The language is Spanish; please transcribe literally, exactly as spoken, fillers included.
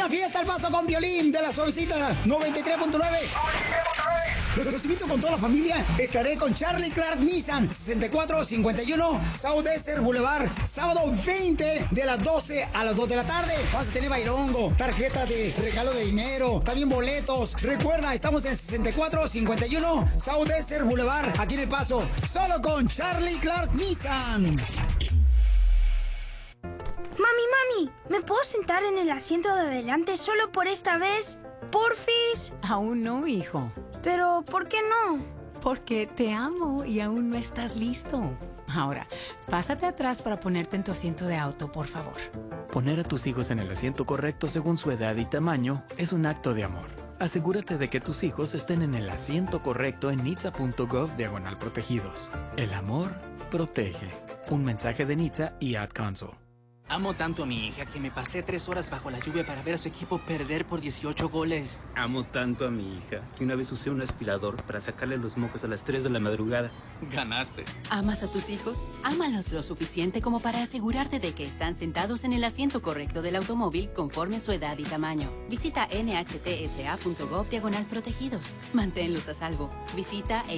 la fiesta al paso con violín de la suavecita noventa y tres punto nueve. Los, los invito con toda la familia. Estaré con Charlie Clark Nissan, sesenta y cuatro cincuenta y uno Southwestern Boulevard, sábado veinte de las doce a las dos de la tarde. Vamos a tener bailongo, tarjetas de regalo de dinero, también boletos. Recuerda, estamos en sesenta y cuatro cincuenta y uno Southwestern Boulevard, aquí en El Paso, solo con Charlie Clark Nissan. Mami, mami, ¿me puedo sentar en el asiento de adelante solo por esta vez? ¿Porfis? Aún no, hijo. Pero, ¿por qué no? Porque te amo y aún no estás listo. Ahora, pásate atrás para ponerte en tu asiento de auto, por favor. Poner a tus hijos en el asiento correcto según su edad y tamaño es un acto de amor. Asegúrate de que tus hijos estén en el asiento correcto en nitsa punto gov diagonal protegidos. El amor protege. Un mensaje de Nitsa y Ad Council. Amo tanto a mi hija que me pasé tres horas bajo la lluvia para ver a su equipo perder por dieciocho goles. Amo tanto a mi hija que una vez usé un aspirador para sacarle los mocos a las tres de la madrugada. Ganaste. ¿Amas a tus hijos? Ámalos lo suficiente como para asegurarte de que están sentados en el asiento correcto del automóvil conforme a su edad y tamaño. Visita N H T S A punto gov diagonal protegidos. Manténlos a salvo. Visita